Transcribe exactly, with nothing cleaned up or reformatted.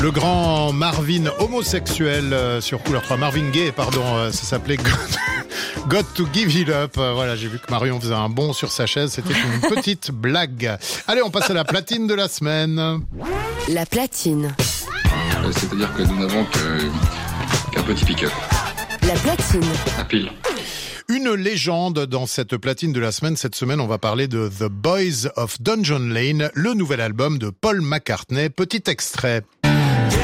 Le grand Marvin homosexuel euh, sur Couleur trois, Marvin Gaye, pardon, euh, ça s'appelait God, Got to Give It Up. Euh, voilà, j'ai vu que Marion faisait un bond sur sa chaise, c'était une petite blague. Allez, on passe à la platine de la semaine. La platine. Euh, C'est-à-dire que nous n'avons que- qu'un petit pick-up. La platine. À pile. Une légende dans cette platine de la semaine. Cette semaine, on va parler de The Boys of Dungeon Lane, le nouvel album de Paul McCartney. Petit extrait.